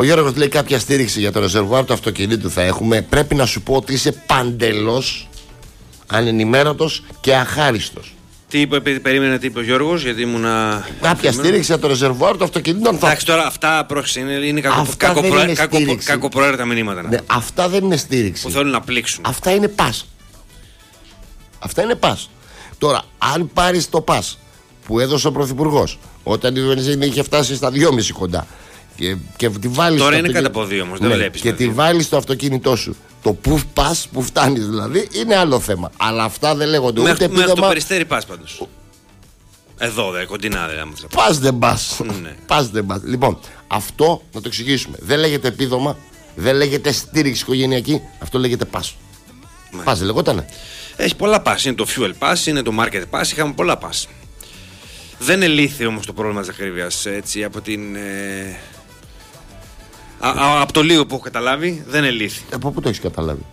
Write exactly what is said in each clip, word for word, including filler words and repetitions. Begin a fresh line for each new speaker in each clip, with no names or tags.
Ο Γιώργος λέει κάποια στήριξη για το ρεζερβουάρ του αυτοκινήτου θα έχουμε. Πρέπει να σου πω ότι είσαι παντελώς ανενημέρωτος και αχάριστος.
Τι είπε, περίμενε τι είπε ο Γιώργος, γιατί ήμουνα.
Κάποια στήριξη για το ρεζερβουάρ του αυτοκινήτου.
Εντάξει, τώρα αυτά πρόχεισε είναι, είναι κακοπροαίρετα μηνύματα.
Ναι, αυτά δεν είναι στήριξη.
Που θέλουν να πλήξουν.
Αυτά είναι πας. Αυτά είναι πας. Τώρα, αν πάρεις το πας που έδωσε ο Πρωθυπουργός όταν η βενζίνη είχε φτάσει στα δυόμισι κοντά. Και, και τη βάλεις
τώρα είναι
αυτοκίνητο...
κατά ποδί όμως, δεν
ναι,
βλέπεις.
Και τη βάλεις στο αυτοκίνητό σου. Το που πας, που φτάνεις δηλαδή, είναι άλλο θέμα. Αλλά αυτά δεν λέγονται
Μέχ,
ούτε επίδομα.
Μέχρι το Περιστέρι πας πάντως. Εδώ, δε, κοντινά δηλαδή.
Πας δεν πας.
Ναι.
Πας δεν πας. Λοιπόν, αυτό να το εξηγήσουμε. Δεν λέγεται επίδομα, δεν λέγεται στήριξη οικογενειακή. Αυτό λέγεται πας. Πας δεν λεγότανε.
Έχει πολλά πας. Είναι το fuel pass, είναι το market pass. Είχαμε πολλά πας. Δεν ελήφθη όμως το πρόβλημα της ακρίβειας έτσι από την. Ε... Α, α, από το λίγο που έχω καταλάβει, δεν ελήφθη.
Από πού το έχεις καταλάβει?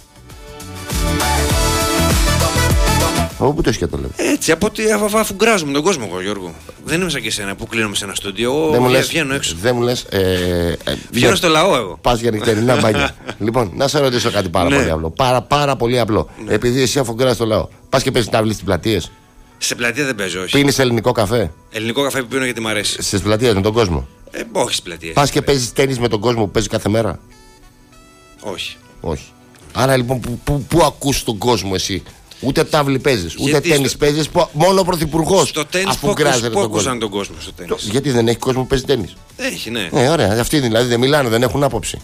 Από πού το έχεις καταλάβει?
Έτσι, από ότι αφ, αφού γκράζουμε τον κόσμο εγώ, Γιώργο. Δεν είμαι σαν και εσένα που κλείνομαι σε ένα στούντιο.
Δεν μου λες,
βγαίνω έξω.
Δεν μου λες. Ε, ε,
βγαίνω στο λαό εγώ.
Πας για νυχτερινά μπάνια. Λοιπόν, να σε ρωτήσω κάτι πάρα
ναι.
πολύ απλό. Πάρα, πάρα πολύ απλό. Ναι. Επειδή εσύ αφού γκράζεις στο λαό, πας και παίζεις τάβλη στις πλατείες?
Σε πλατεία δεν παίζω, όχι.
Πίνεις ελληνικό καφέ?
Ελληνικό καφέ που πίνω γιατί μου αρέσει.
Στις πλατείες με τον κόσμο?
Ε, όχι στις πλατείες.
Πας και παίζεις τένις με τον κόσμο που παίζει κάθε μέρα?
Όχι.
Όχι. Άρα λοιπόν, που, που, που ακούς τον κόσμο εσύ? Ούτε τάβλη παίζεις, ούτε τένις στο... παίζεις. Μόνο ο Πρωθυπουργός.
Στο τένις που ακούσαν τον κόσμο στο τένις.
Το, γιατί δεν έχει κόσμο που παίζει τένις?
Έχει, ναι.
Ε, ωραία. Αυτοί δηλαδή δεν μιλάνε, δεν έχουν άποψη.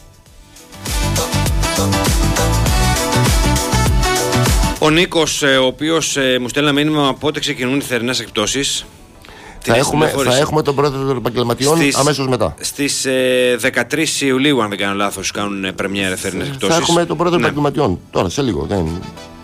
Ο Νίκος, ο οποίος ε, μου στέλνει ένα μήνυμα πότε ξεκινούν οι θερινές εκπτώσεις.
Θα έχουμε, θα έχουμε τον πρώτο των επαγγελματιών στις, αμέσως μετά.
Στις ε, δεκατρείς Ιουλίου, αν δεν κάνω λάθος, κάνουν πρεμιέρα θερινές εκπτώσεις.
Θα έχουμε τον πρώτο των
ναι.
επαγγελματιών τώρα, σε λίγο. Δεν...